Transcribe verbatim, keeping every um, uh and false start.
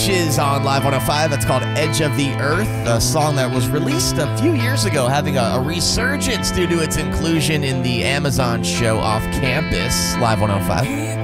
Is on Live one oh five. It's called Edge of the Earth, a song that was released a few years ago, having a, a resurgence due to its inclusion in the Amazon show Off Campus. Live one oh five.